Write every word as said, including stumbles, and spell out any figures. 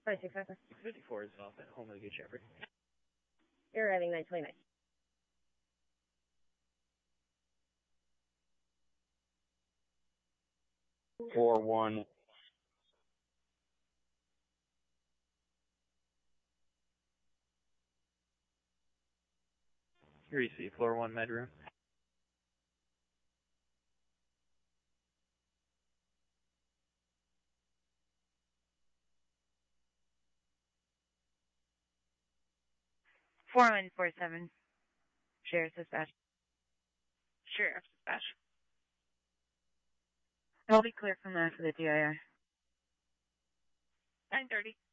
five six five. fifty-four is off at home of the Good Shepherd. You're arriving nine twenty-nine. Four one. You receive floor one bedroom. four one four seven. Sheriff's Dispatch. Sheriff's Dispatch. I'll be clear from that for the D I R. nine thirty.